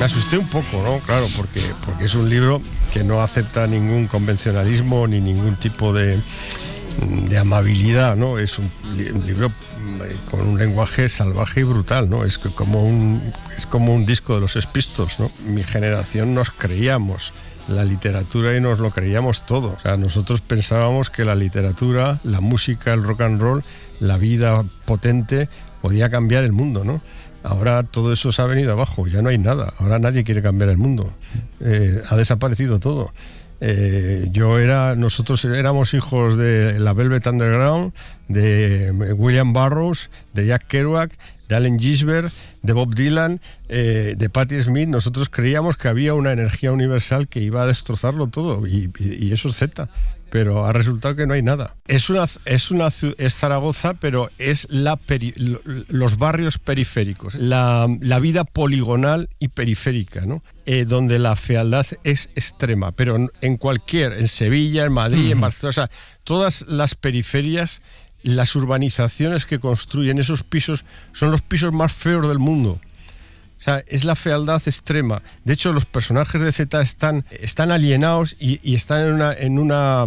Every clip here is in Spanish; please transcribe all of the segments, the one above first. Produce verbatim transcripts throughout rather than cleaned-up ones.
Me asusté un poco, ¿no? Claro, porque, porque es un libro que no acepta ningún convencionalismo ni ningún tipo de, de amabilidad, ¿no? Es un, un libro con un lenguaje salvaje y brutal, ¿no? Es como un, es como un disco de los Sex Pistols, ¿no? Mi generación nos creíamos la literatura y nos lo creíamos todo. O sea, nosotros pensábamos que la literatura, la música, el rock and roll, la vida potente podía cambiar el mundo, ¿no? Ahora todo eso se ha venido abajo, ya no hay nada. Ahora nadie quiere cambiar el mundo. Eh, ha desaparecido todo. Eh, yo era, nosotros éramos hijos de la Velvet Underground, de William Burroughs, de Jack Kerouac, de Allen Ginsberg, de Bob Dylan, eh, de Patti Smith. Nosotros creíamos que había una energía universal que iba a destrozarlo todo, y, y, y eso es Z. Pero ha resultado que no hay nada. Es una es una es Zaragoza, pero es la peri, los barrios periféricos, la, la vida poligonal y periférica, ¿no? Eh, donde la fealdad es extrema, pero en cualquier, en Sevilla, en Madrid, uh-huh. en Barcelona, o sea, todas las periferias, las urbanizaciones que construyen esos pisos son los pisos más feos del mundo. O sea, es la fealdad extrema. De hecho, los personajes de Z están, están alienados y, y están en una, en, una,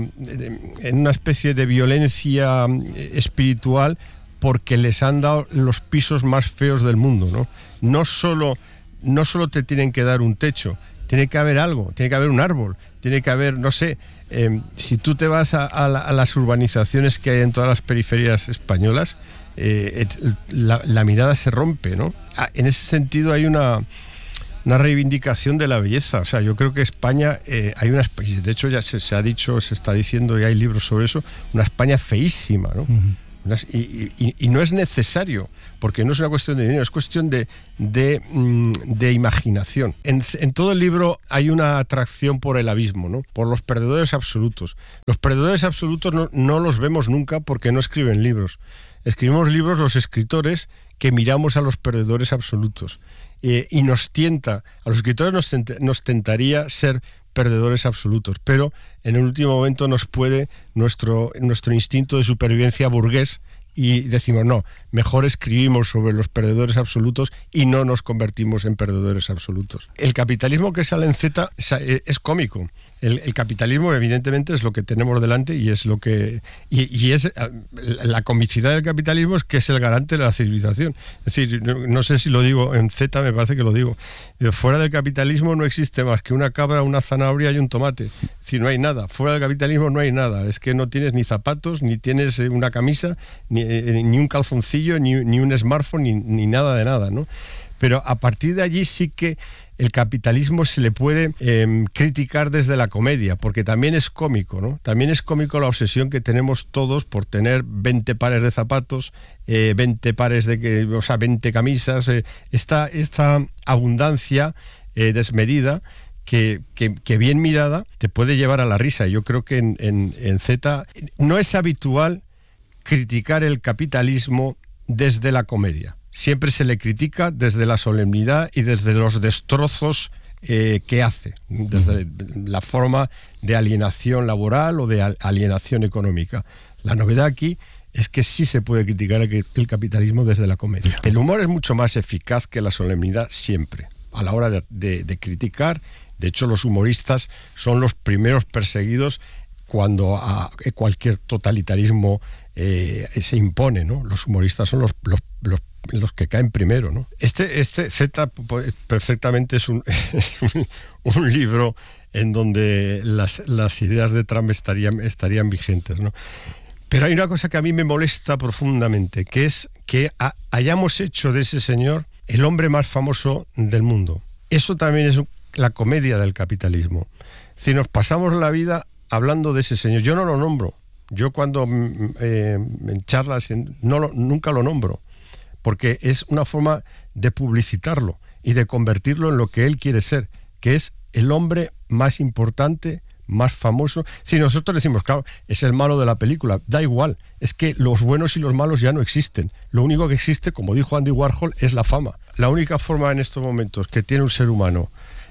en una especie de violencia espiritual porque les han dado los pisos más feos del mundo, ¿no? No solo, no solo te tienen que dar un techo, tiene que haber algo, tiene que haber un árbol, tiene que haber, no sé, eh, si tú te vas a, a, la, a las urbanizaciones que hay en todas las periferias españolas, Eh, la, la mirada se rompe, ¿no? Ah, en ese sentido hay una, una reivindicación de la belleza. O sea, yo creo que España, eh, hay una, de hecho ya se, se ha dicho, se está diciendo y hay libros sobre eso, una España feísima, ¿no? Uh-huh. Unas, y, y, y no es necesario, porque no es una cuestión de dinero, es cuestión de, de, de imaginación. En, en todo el libro hay una atracción por el abismo, ¿no? Por los perdedores absolutos. Los perdedores absolutos no, no los vemos nunca porque no escriben libros. Escribimos libros los escritores que miramos a los perdedores absolutos, eh, y nos tienta, a los escritores nos, tent, nos tentaría ser perdedores absolutos, pero en el último momento nos puede nuestro, nuestro instinto de supervivencia burgués y decimos, no, mejor escribimos sobre los perdedores absolutos y no nos convertimos en perdedores absolutos. El capitalismo que sale en Z es cómico. El, el capitalismo evidentemente es lo que tenemos delante y es lo que y, y es la comicidad del capitalismo es que es el garante de la civilización. Es decir, no, no sé si lo digo en Z, me parece que lo digo. Fuera del capitalismo no existe más que una cabra, una zanahoria y un tomate. Si no hay nada, fuera del capitalismo no hay nada. Es que no tienes ni zapatos, ni tienes una camisa, ni, ni un calzoncillo, ni, ni un smartphone, ni, ni nada de nada, ¿no? Pero a partir de allí sí que el capitalismo se le puede eh, criticar desde la comedia, porque también es cómico, ¿no? También es cómico la obsesión que tenemos todos por tener veinte pares de zapatos, eh, veinte pares de, o sea, veinte camisas, eh, esta, esta abundancia eh, desmedida que, que, que bien mirada te puede llevar a la risa. Yo creo que en, en, en Z no es habitual criticar el capitalismo desde la comedia. Siempre se le critica desde la solemnidad y desde los destrozos eh, que hace, desde uh-huh. la forma de alienación laboral o de alienación económica. La novedad aquí es que sí se puede criticar el, el capitalismo desde la comedia. El humor es mucho más eficaz que la solemnidad siempre, a la hora de, de, de criticar. De hecho, los humoristas son los primeros perseguidos cuando a cualquier totalitarismo eh, se impone, ¿no? Los humoristas son los, los, los, los que caen primero, ¿no? Este, este Z perfectamente es un, es un, un libro en donde las, las ideas de Trump estarían, estarían vigentes, ¿no? Pero hay una cosa que a mí me molesta profundamente, que es que ha, hayamos hecho de ese señor el hombre más famoso del mundo. Eso también es la comedia del capitalismo. Si nos pasamos la vida hablando de ese señor, yo no lo nombro. Yo cuando eh, en charlas no lo, nunca lo nombro, porque es una forma de publicitarlo y de convertirlo en lo que él quiere ser, que es el hombre más importante, más famoso. Si nosotros decimos, claro, es el malo de la película, da igual, es que los buenos y los malos ya no existen. Lo único que existe, como dijo Andy Warhol, es la fama. La única forma en estos momentos que tiene un ser humano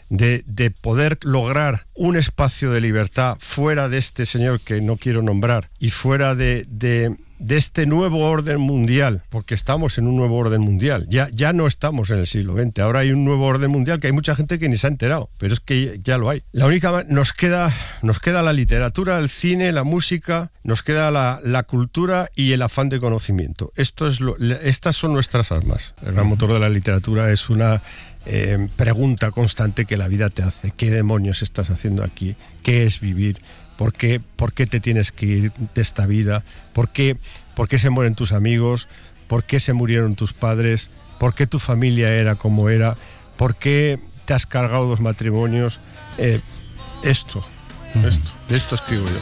de, de poder lograr un espacio de libertad fuera de este señor que no quiero nombrar y fuera de, de, de este nuevo orden mundial, porque estamos en un nuevo orden mundial, ya, ya no estamos en el siglo veinte, ahora hay un nuevo orden mundial que hay mucha gente que ni se ha enterado, pero es que ya lo hay. La única, nos queda, nos queda la literatura, el cine, la música, nos queda la, la cultura y el afán de conocimiento. Esto es lo, estas son nuestras armas. El gran motor de la literatura es una eh, pregunta constante que la vida te hace. ¿Qué demonios estás haciendo aquí? ¿Qué es vivir? ¿Por qué, ¿Por qué te tienes que ir de esta vida? ¿Por qué, ¿Por qué se mueren tus amigos? ¿Por qué se murieron tus padres? ¿Por qué tu familia era como era? ¿Por qué te has cargado dos matrimonios? Eh, esto, esto, de esto escribo yo.